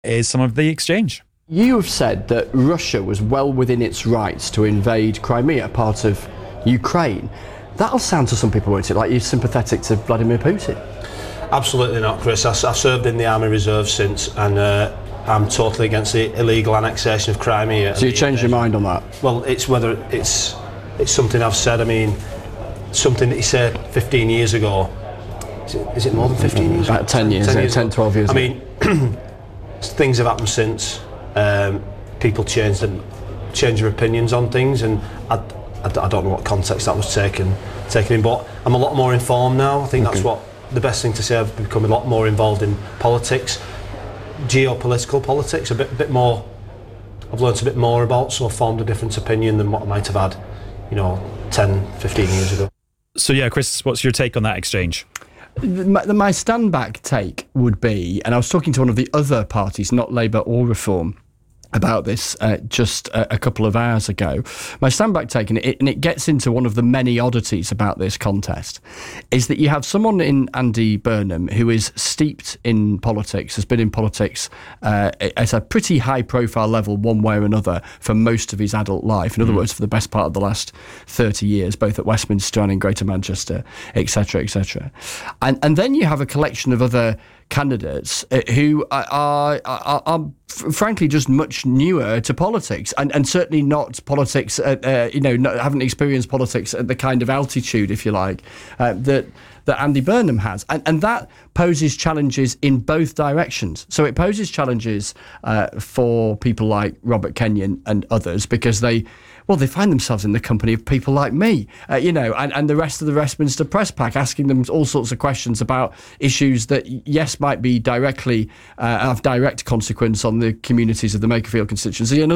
is some of the exchange. You have said that Russia was well within its rights to invade Crimea, part of Ukraine. That'll sound to some people, won't it, like you're sympathetic to Vladimir Putin? Absolutely not, Chris. I've served in the Army Reserve since, and I'm totally against the illegal annexation of Crimea. So you changed your mind on that? Well, it's whether it's something I've said. I mean, something that he said 15 years ago. Is it more than 15 years? About 10 years, 10, 12 years. I mean, things have happened since. People change their opinions on things, and I don't know what context that was taken in, but I'm a lot more informed now. I think that's what the best thing to say. I've become a lot more involved in politics, geopolitical politics, a bit more. I've learnt a bit more about, so I've formed a different opinion than what I might have had, 10, 15 years ago. So yeah, Chris, what's your take on that exchange? My stand-back take would be, and I was talking to one of the other parties, not Labour or Reform, about this just a couple of hours ago. My stand-back take, and it gets into one of the many oddities about this contest, is that you have someone in Andy Burnham who is steeped in politics, has been in politics at a pretty high-profile level one way or another for most of his adult life. In other words, for the best part of the last 30 years, both at Westminster and in Greater Manchester, etc., etc. And then you have a collection of other candidates who are frankly just much newer to politics, and certainly not politics haven't experienced politics at the kind of altitude, if you like, that Andy Burnham has, and that poses challenges in both directions. So it poses challenges for people like Robert Kenyon and others, because they find themselves in the company of people like me, and the rest of the Westminster press pack, asking them all sorts of questions about issues that, yes, might be have direct consequence on the communities of the Makerfield constituency, and